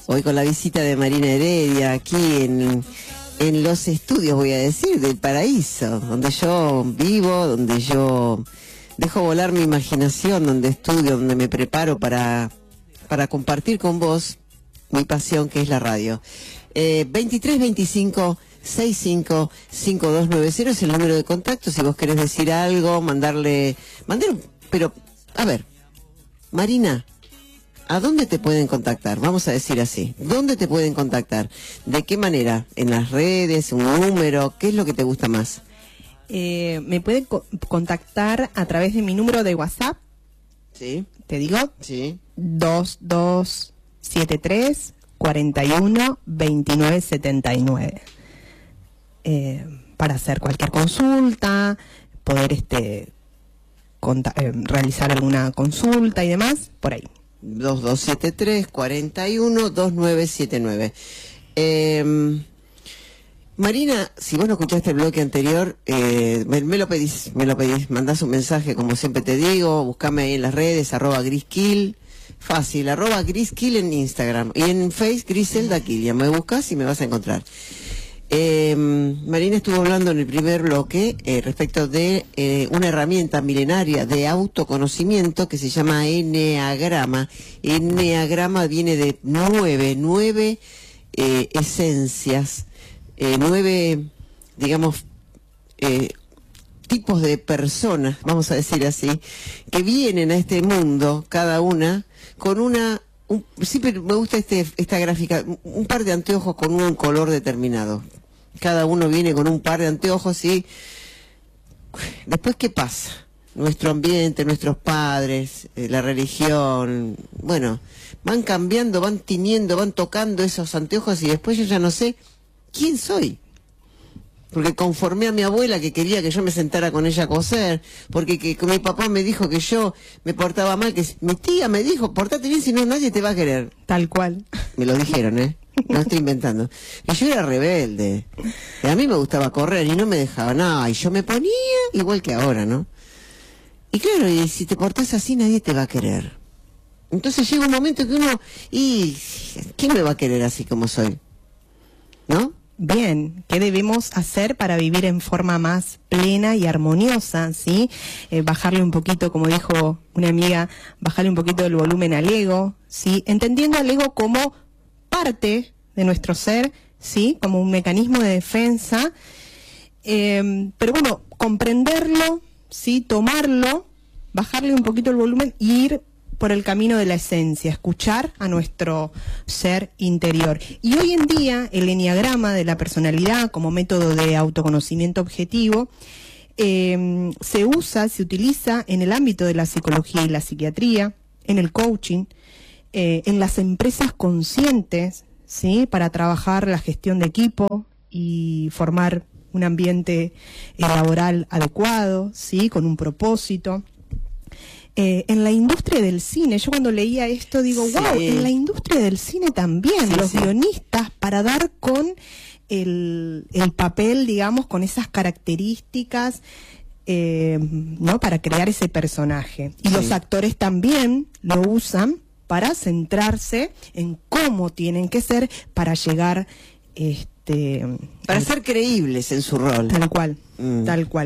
Hoy con la visita de Marina Heredia aquí en los estudios, voy a decir, del Paraíso, donde yo vivo, donde yo dejo volar mi imaginación, donde estudio, donde me preparo para compartir con vos mi pasión, que es la radio. 2325 65 5290 es el número de contacto. Si vos querés decir algo, pero a ver, Marina, ¿a dónde te pueden contactar? Vamos a decir así, ¿dónde te pueden contactar? ¿De qué manera? ¿En las redes? ¿Un número? ¿Qué es lo que te gusta más? Me pueden contactar a través de mi número de WhatsApp. Sí. ¿Te digo? Sí. 2273 41 29 79. Para hacer cualquier consulta, poder realizar alguna consulta y demás, por ahí. 2273 41 2979. Marina, si vos no escuchaste el bloque anterior, me lo pedís, mandás un mensaje, como siempre te digo, buscame ahí en las redes, @griskill, fácil, @griskill en Instagram, y en Face, Griselda Kilia, me buscas y me vas a encontrar. Marina estuvo hablando en el primer bloque respecto de una herramienta milenaria de autoconocimiento que se llama Enneagrama. Enneagrama viene de nueve esencias, 9, digamos, tipos de personas, vamos a decir así, que vienen a este mundo, cada una, con siempre me gusta esta gráfica, un par de anteojos con un color determinado. Cada uno viene con un par de anteojos y después, ¿qué pasa? Nuestro ambiente, nuestros padres, la religión, bueno, van cambiando, van tiñendo, van tocando esos anteojos y después yo ya no sé quién soy. Porque conformé a mi abuela, que quería que yo me sentara con ella a coser, porque que mi papá me dijo que yo me portaba mal, que mi tía me dijo, portate bien, si no nadie te va a querer. Tal cual. Me lo dijeron, no estoy inventando. Y yo era rebelde. Y a mí me gustaba correr y no me dejaban nada. Y yo me ponía igual que ahora, ¿no? Y claro, y si te portás así nadie te va a querer. Entonces llega un momento que uno, ¿y quién me va a querer así como soy? ¿No? Bien, ¿qué debemos hacer para vivir en forma más plena y armoniosa, ¿sí? Bajarle un poquito, como dijo una amiga, bajarle un poquito el volumen al ego, ¿sí? Entendiendo al ego como parte de nuestro ser, ¿sí? Como un mecanismo de defensa, pero bueno, comprenderlo, ¿sí? Tomarlo, bajarle un poquito el volumen y ir por el camino de la esencia, escuchar a nuestro ser interior. Y hoy en día el enneagrama de la personalidad como método de autoconocimiento objetivo se utiliza en el ámbito de la psicología y la psiquiatría, en el coaching, en las empresas conscientes, ¿sí? Para trabajar la gestión de equipo y formar un ambiente laboral adecuado, ¿sí? Con un propósito. En la industria del cine, yo cuando leía esto digo, sí. Wow, en la industria del cine también, sí, los guionistas, para dar con el papel, digamos, con esas características, ¿no? Para crear ese personaje. Y los actores también lo usan para centrarse en cómo tienen que ser para llegar, para ser creíbles en su rol. Tal cual, tal cual.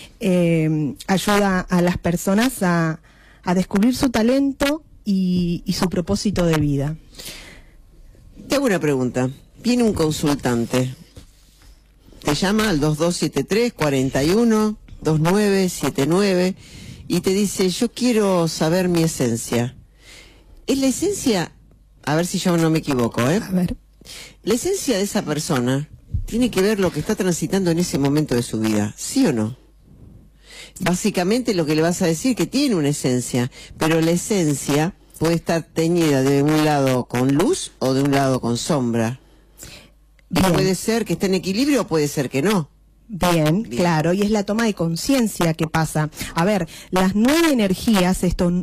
Ayuda a las personas a descubrir su talento y su propósito de vida. Te hago una pregunta. Viene un consultante, te llama al 2273 41 2979 y te dice, yo quiero saber mi esencia. ¿Es la esencia? A ver si yo no me equivoco, A ver. La esencia de esa persona tiene que ver lo que está transitando en ese momento de su vida, ¿sí o no? Básicamente lo que le vas a decir que tiene una esencia, pero la esencia puede estar teñida de un lado con luz o de un lado con sombra. Y puede ser que esté en equilibrio o puede ser que no. Bien, claro, y es la toma de conciencia que pasa. A ver, las 9 energías, estos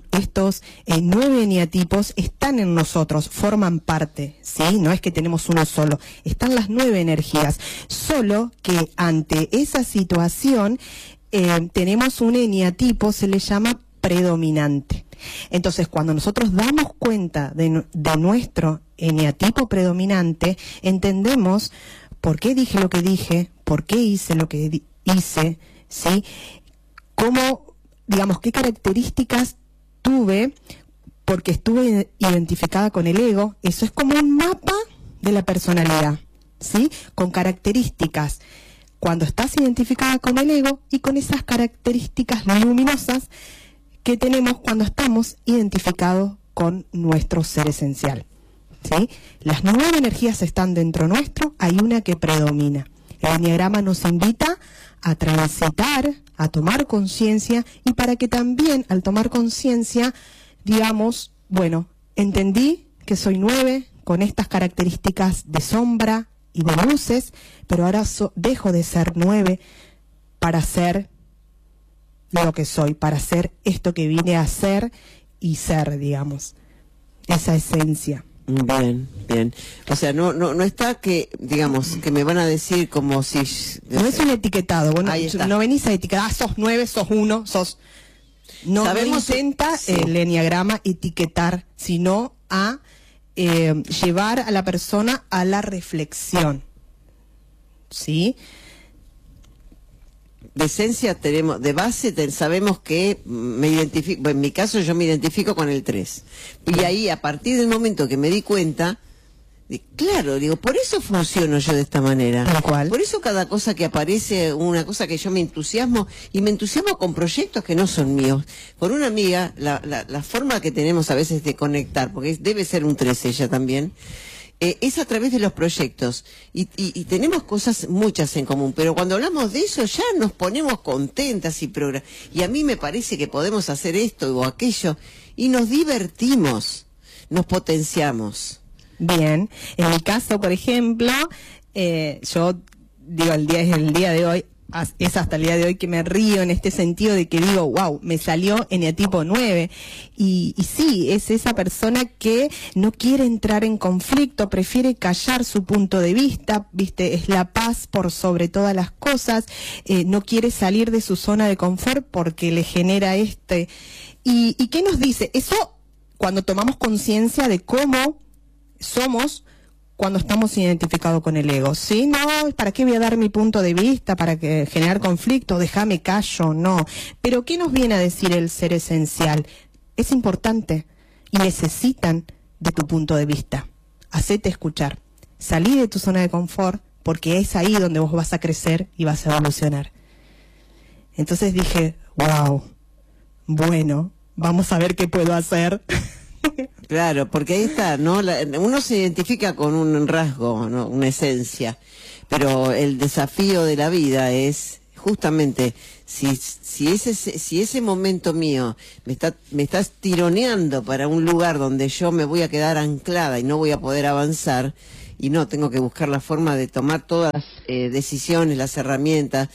9 eneatipos están en nosotros, forman parte, ¿sí? No es que tenemos uno solo, están las 9 energías. Solo que ante esa situación tenemos un eneatipo, se le llama predominante. Entonces, cuando nosotros damos cuenta de nuestro eneatipo predominante, entendemos por qué dije lo que dije, por qué hice lo que hice, ¿sí? Cómo, digamos, qué características tuve porque estuve identificada con el ego. Eso es como un mapa de la personalidad, ¿sí? Con características cuando estás identificada con el ego y con esas características luminosas que tenemos cuando estamos identificados con nuestro ser esencial, ¿sí? Las 9 energías están dentro nuestro, hay una que predomina. El enneagrama nos invita a transitar, a tomar conciencia, y para que también al tomar conciencia digamos, bueno, entendí que soy 9 con estas características de sombra y de luces, pero ahora dejo de ser 9 para ser lo que soy, para ser esto que vine a ser y ser, digamos, esa esencia. Bien, bien. O sea, no está que, digamos, que me van a decir como si... No es un etiquetado, bueno, no venís a etiquetar, sos 9, sos 1, sos... No intenta el enneagrama etiquetar, sino a llevar a la persona a la reflexión, ¿sí? De esencia tenemos, de base sabemos que me identifico, bueno, en mi caso yo me identifico con el 3. Y ahí, a partir del momento que me di cuenta, claro, digo, por eso funciono yo de esta manera. Tal cual. Por eso cada cosa que aparece, una cosa que yo me entusiasmo, y me entusiasmo con proyectos que no son míos. Por una amiga, la forma que tenemos a veces de conectar, porque debe ser un 3 ella también, es a través de los proyectos. Y tenemos cosas muchas en común, pero cuando hablamos de eso ya nos ponemos contentas y a mí me parece que podemos hacer esto o aquello, y nos divertimos, nos potenciamos. Bien, en mi caso, por ejemplo, yo digo, el día de hoy, es hasta el día de hoy que me río en este sentido de que digo, wow, me salió eneatipo 9. Y sí, es esa persona que no quiere entrar en conflicto, prefiere callar su punto de vista, ¿viste? Es la paz por sobre todas las cosas, no quiere salir de su zona de confort porque le genera ¿Y qué nos dice? Eso cuando tomamos conciencia de cómo somos cuando estamos identificados con el ego, ¿sí? No, ¿para qué voy a dar mi punto de vista? ¿Para que generar conflicto? Déjame callo, no. Pero ¿qué nos viene a decir el ser esencial? Es importante y necesitan de tu punto de vista. Hacete escuchar. Salí de tu zona de confort porque es ahí donde vos vas a crecer y vas a evolucionar. Entonces dije, wow, bueno, vamos a ver qué puedo hacer. Claro, porque ahí está, ¿no? Uno se identifica con un rasgo, ¿no? Una esencia, pero el desafío de la vida es justamente si ese momento mío me está tironeando para un lugar donde yo me voy a quedar anclada y no voy a poder avanzar, y no, tengo que buscar la forma de tomar todas las decisiones, las herramientas,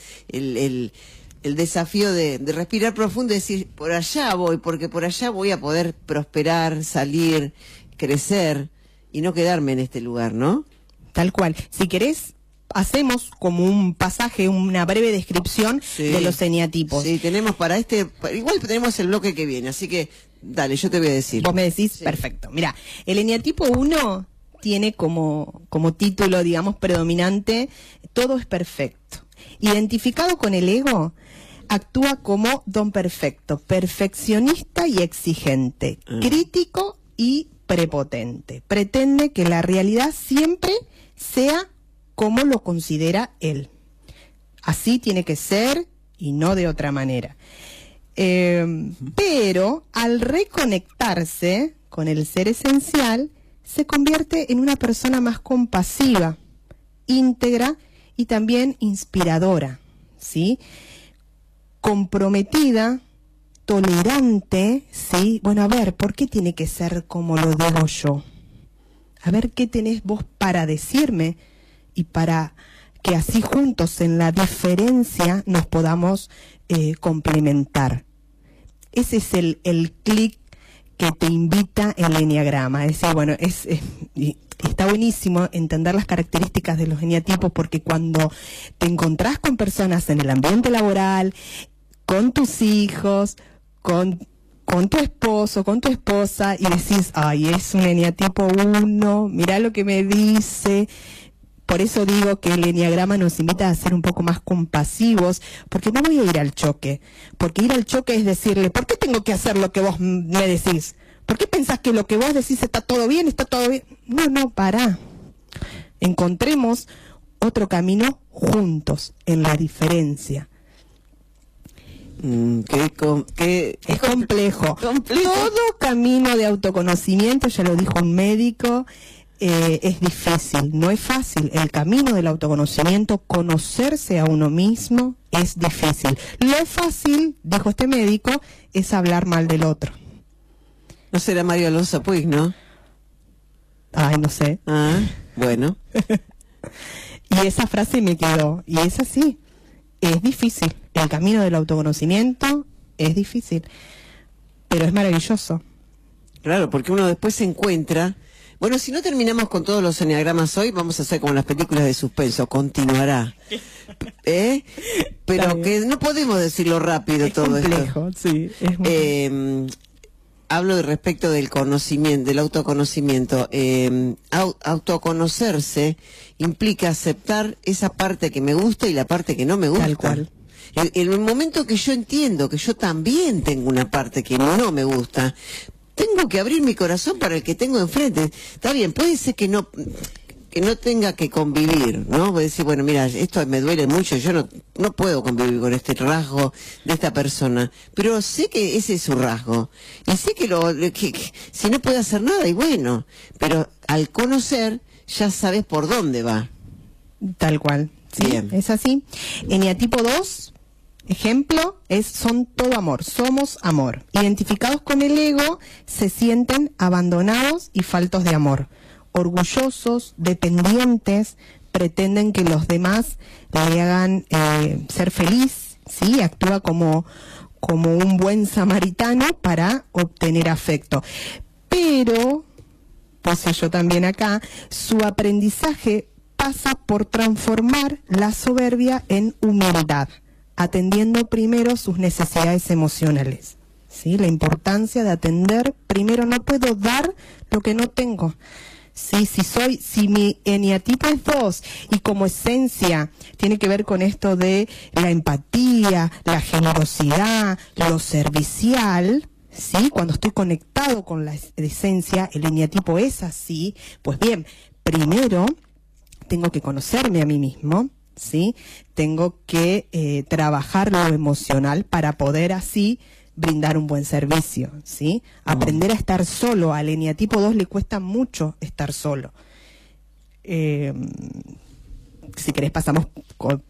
el desafío de respirar profundo y decir, por allá voy, porque por allá voy a poder prosperar, salir, crecer y no quedarme en este lugar, ¿no? Tal cual. Si querés, hacemos como un pasaje, una breve descripción de los eneatipos. Sí, tenemos igual tenemos el bloque que viene, así que dale, yo te voy a decir. Vos me decís, sí. Perfecto. Mira, el eneatipo 1 tiene como título, digamos, predominante, todo es perfecto. Identificado con el ego, actúa como don perfecto, perfeccionista y exigente, crítico y prepotente. Pretende que la realidad siempre sea como lo considera él. Así tiene que ser y no de otra manera. Pero al reconectarse con el ser esencial, se convierte en una persona más compasiva, íntegra y también inspiradora, ¿sí? Comprometida, tolerante, ¿sí? Bueno, a ver, ¿por qué tiene que ser como lo digo yo? A ver, ¿qué tenés vos para decirme? Y para que así juntos en la diferencia nos podamos complementar. Ese es el clic que te invita el enneagrama. Es decir, bueno, está buenísimo entender las características de los eneatipos, porque cuando te encontrás con personas en el ambiente laboral, con tus hijos, con con tu esposo, con tu esposa, y decís, ay, es un eneatipo 1, mirá lo que me dice. Por eso digo que el eneagrama nos invita a ser un poco más compasivos, porque no voy a ir al choque. Porque ir al choque es decirle, ¿por qué tengo que hacer lo que vos me decís? ¿Por qué pensás que lo que vos decís está todo bien, está todo bien? No, pará. Encontremos otro camino juntos, en la diferencia. Es complejo. Todo camino de autoconocimiento, ya lo dijo un médico, es difícil, no es fácil. El camino del autoconocimiento, conocerse a uno mismo, es difícil. Lo fácil, dijo este médico, es hablar mal del otro. No será Mario Alonso Puig, ¿no? Ay, no sé. Ah, bueno. Y esa frase me quedó, y es así, es difícil. El camino del autoconocimiento es difícil, pero es maravilloso. Claro, porque uno después se encuentra... Bueno, si no terminamos con todos los eneagramas hoy, vamos a hacer como las películas de suspenso, continuará. Pero que no podemos decirlo rápido es todo complejo, esto. Sí, es muy... Hablo de respecto del conocimiento, del autoconocimiento. Autoconocerse implica aceptar esa parte que me gusta y la parte que no me gusta. Tal cual. En el momento que yo entiendo que yo también tengo una parte que no me gusta, tengo que abrir mi corazón para el que tengo enfrente. Está bien, puede ser que no tenga que convivir, ¿no? Voy a decir, bueno, mira, esto me duele mucho, yo no puedo convivir con este rasgo de esta persona, pero sé que ese es su rasgo, y sé que si no puede hacer nada, y bueno, pero al conocer, ya sabes por dónde va. Tal cual, sí, bien. Es así. Eneatipo 2... Ejemplo, son todo amor, somos amor. Identificados con el ego, se sienten abandonados y faltos de amor. Orgullosos, dependientes, pretenden que los demás le hagan ser feliz, ¿sí? Actúa como un buen samaritano para obtener afecto. Pero, puse yo también acá, su aprendizaje pasa por transformar la soberbia en humildad, atendiendo primero sus necesidades emocionales, ¿sí? La importancia de atender primero. No puedo dar lo que no tengo. Sí, si mi eneatipo es 2 y como esencia tiene que ver con esto de la empatía, la generosidad, lo servicial, ¿sí? Cuando estoy conectado con la esencia, el eneatipo es así. Pues bien, primero tengo que conocerme a mí mismo, ¿sí? Tengo que trabajar lo emocional para poder así brindar un buen servicio, ¿sí? Aprender a estar solo. Al eneatipo 2 le cuesta mucho estar solo. Si querés pasamos con...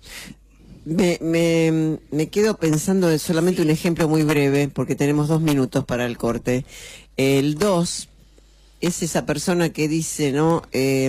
Me quedo pensando en solamente un ejemplo muy breve, porque tenemos 2 minutos para el corte. El 2 es esa persona que dice, ¿no?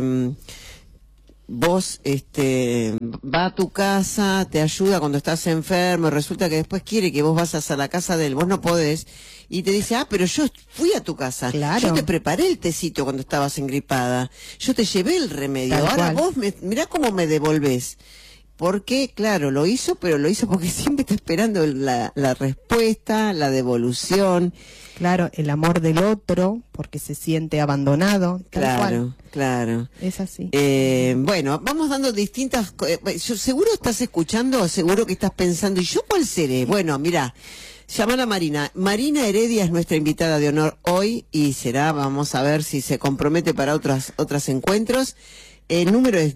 Vos va a tu casa, te ayuda cuando estás enfermo, resulta que después quiere que vos vayas a la casa de él, vos no podés, y te dice, pero yo fui a tu casa, claro. Yo te preparé el tecito cuando estabas engripada, yo te llevé el remedio, Tal ahora cual. vos mirá cómo me devolvés. Porque, claro, lo hizo, pero lo hizo porque siempre está esperando la respuesta, la devolución. Claro, el amor del otro, porque se siente abandonado. Tal cual. Claro. Es así. Bueno, vamos dando distintas... seguro estás escuchando, seguro que estás pensando, ¿y yo cuál seré? Bueno, mira, llamar a Marina. Marina Heredia es nuestra invitada de honor hoy y vamos a ver si se compromete para otros encuentros. El número es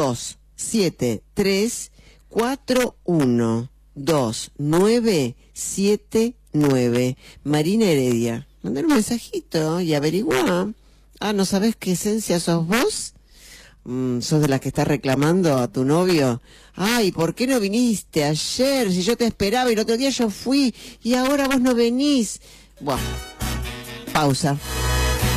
2273412979. Marina Heredia. Mandar un mensajito y averiguá. ¿No sabés qué esencia sos vos? ¿Sos de las que estás reclamando a tu novio? Ay, ¿por qué no viniste ayer? Si yo te esperaba y el otro día yo fui y ahora vos no venís. Buah. Pausa.